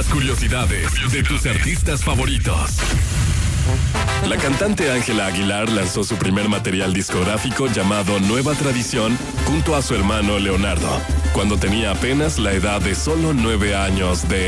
las curiosidades de tus artistas favoritos. La cantante Ángela Aguilar lanzó su primer material discográfico llamado Nueva Tradición junto a su hermano Leonardo, cuando tenía apenas la edad de solo 9 años de